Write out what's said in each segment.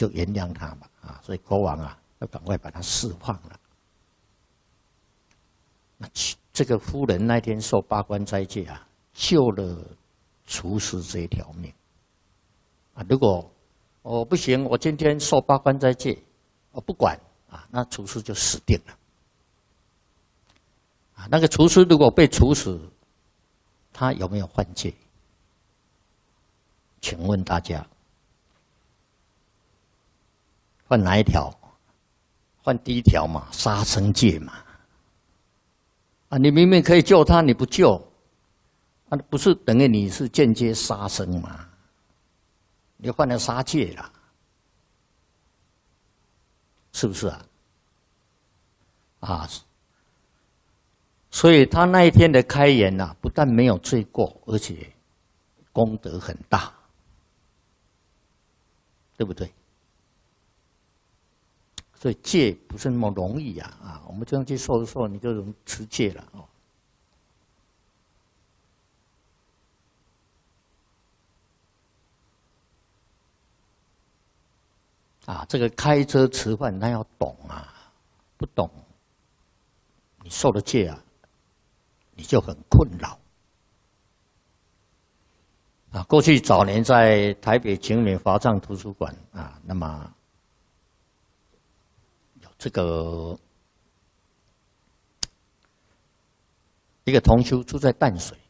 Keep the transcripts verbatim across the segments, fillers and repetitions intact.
就原谅他吧啊！所以国王啊，要赶快把他释放了。那这个夫人那天受八关斋戒啊，救了厨师这一条命啊！如果哦不行，我今天受八关斋戒，我不管啊，那厨师就死定了啊！那个厨师如果被处死，他有没有犯戒？请问大家，犯哪一条？犯第一条嘛，杀生戒嘛。啊，你明明可以救他，你不救，啊，不是等于你是间接杀生吗？你犯了杀戒了，是不是啊？啊，所以他那一天的开言呐、啊，不但没有罪过，而且功德很大。对不对？所以戒不是那么容易啊！啊，我们这样去受一受，你就能持戒了哦。啊，这个开车吃饭，那要懂啊，不懂，你受了戒啊，你就很困扰。啊，过去早年在台北景美华藏图书馆啊，那么有这个一个同修住在淡水，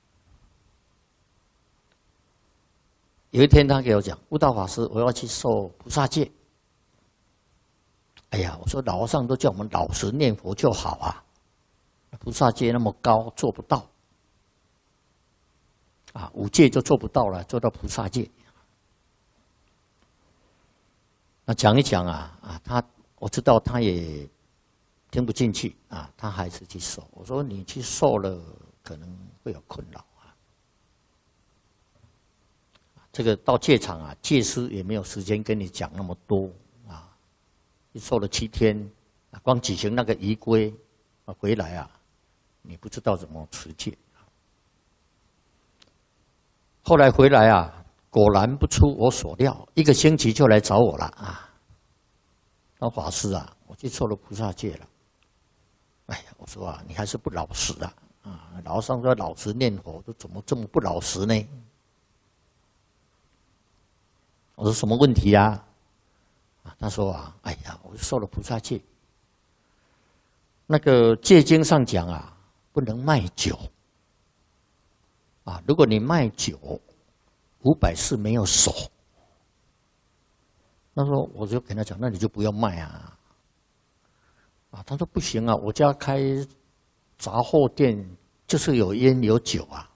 有一天他给我讲，悟道法师，我要去受菩萨戒。哎呀，我说老和尚都叫我们老实念佛就好啊，菩萨戒那么高，做不到。啊，五戒就做不到了，做到菩萨戒。那讲一讲啊啊，他我知道他也听不进去啊，他还是去受。我说你去受了，可能会有困扰啊。这个到戒场啊，戒师也没有时间跟你讲那么多啊。你受了七天，光举行那个仪规啊，回来啊，你不知道怎么持戒。后来回来啊，果然不出我所料，一个星期就来找我了啊。老法师啊，我去受了菩萨戒了。哎呀，我说啊，你还是不老实啊！啊，老和尚说老实念佛，都怎么这么不老实呢？我说什么问题啊？啊，他说啊，哎呀，我受了菩萨戒。那个戒经上讲啊，不能卖酒。啊，如果你卖酒，五百世没有守。他说，我就跟他讲，那你就不要卖啊。啊，他说不行啊，我家开杂货店，就是有烟有酒啊。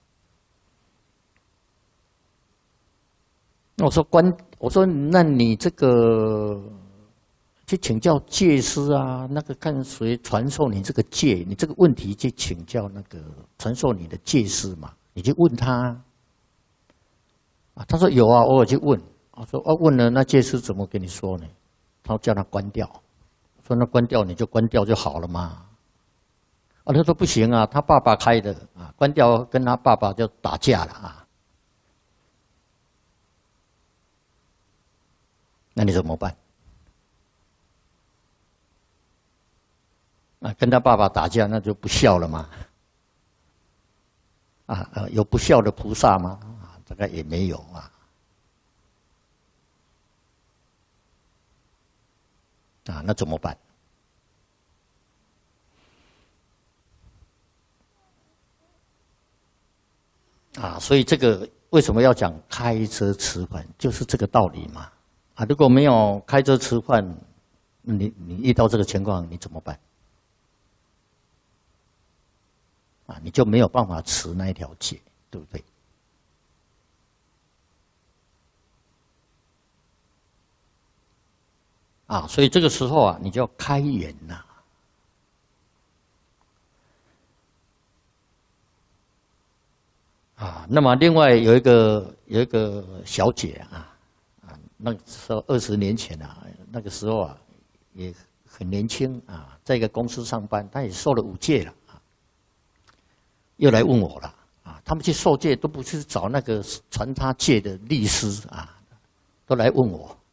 那我说关，我说那你这个去请教戒师啊，那个看谁传授你这个戒，你这个问题去请教那个传授你的戒师嘛。你去问他啊，他说有啊，我有去问。我说哦，问了，那戒师怎么跟你说呢？他叫他关掉，说那关掉你就关掉就好了嘛。啊，他说不行啊，他爸爸开的啊，关掉跟他爸爸就打架了啊。那你怎么办？啊，跟他爸爸打架，那就不孝了嘛。啊，呃，有不孝的菩萨吗？啊，大概也没有啊。啊，那怎么办？啊，所以这个为什么要讲开车吃饭，就是这个道理嘛。啊，如果没有开车吃饭，你你遇到这个情况，你怎么办？啊，你就没有办法持那一条戒，对不对？啊，所以这个时候啊，你就要开眼呐。啊，那么另外有一个有一个小姐啊，啊，那个时候二十年前啊，那个时候啊，也很年轻啊，在一个公司上班，她也受了五戒了。又来问我了啊！他们去受戒都不是找那个传他戒的律师啊，都来问我